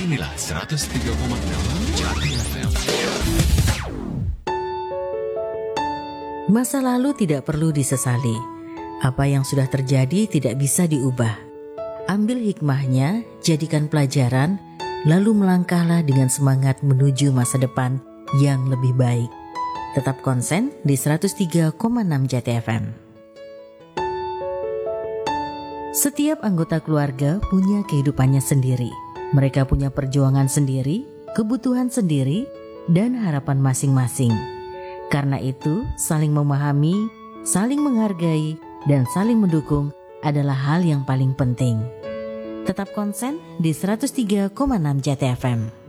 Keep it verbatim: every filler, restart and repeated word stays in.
Inilah seratus tiga koma enam Jati F M. Masa lalu tidak perlu disesali. Apa yang sudah terjadi tidak bisa diubah. Ambil hikmahnya, jadikan pelajaran, lalu melangkahlah dengan semangat menuju masa depan yang lebih baik. Tetap konsen di seratus tiga koma enam Jati F M. Setiap anggota keluarga punya kehidupannya sendiri. Mereka punya perjuangan sendiri, kebutuhan sendiri, dan harapan masing-masing. Karena itu, saling memahami, saling menghargai, dan saling mendukung adalah hal yang paling penting. Tetap konsen di seratus tiga koma enam Jati F M.